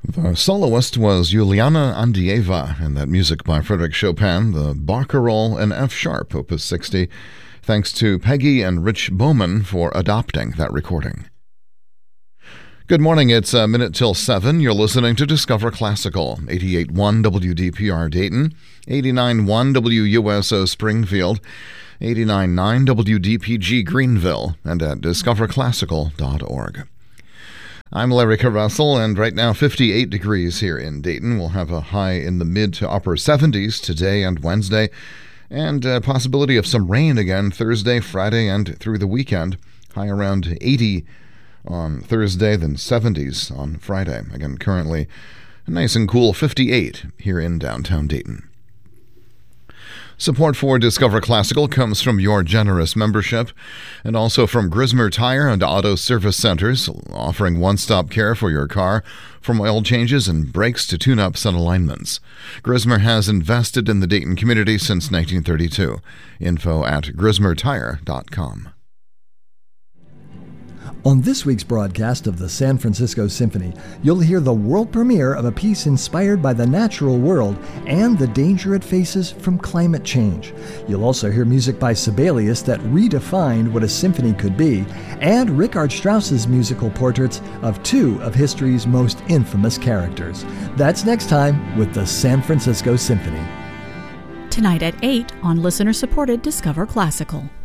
The soloist was Juliana Andreeva, and that music by Frédéric Chopin, the Barcarolle in F sharp, Opus 60. Thanks to Peggy and Rich Bowman for adopting that recording. Good morning, it's a minute till 7. You're listening to Discover Classical, 88.1 WDPR Dayton, 89.1 WUSO Springfield, 89.9 WDPG Greenville, and at discoverclassical.org. I'm Larry Carruthel, and right now 58 degrees here in Dayton. We'll have a high in the mid to upper 70s today and Wednesday, and a possibility of some rain again Thursday, Friday, and through the weekend. High around 80 on Thursday, then 70s on Friday. Again, currently a nice and cool 58 here in downtown Dayton. Support for Discover Classical comes from your generous membership and also from Grismer Tire and Auto Service Centers, offering one-stop care for your car, from oil changes and brakes to tune-ups and alignments. Grismer has invested in the Dayton community since 1932. Info at grismertire.com. On this week's broadcast of the San Francisco Symphony, you'll hear the world premiere of a piece inspired by the natural world and the danger it faces from climate change. You'll also hear music by Sibelius that redefined what a symphony could be, and Richard Strauss's musical portraits of two of history's most infamous characters. That's next time with the San Francisco Symphony. Tonight at 8 on listener-supported Discover Classical.